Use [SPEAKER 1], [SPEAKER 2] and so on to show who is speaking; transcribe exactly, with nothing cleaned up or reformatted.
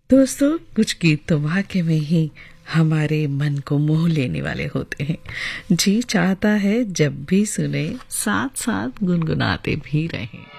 [SPEAKER 1] दोस्तों, कुछ गीत तो वाकई में ही हमारे मन को मोह लेने वाले होते हैं। जी चाहता है जब भी सुने साथ साथ गुनगुनाते भी रहें।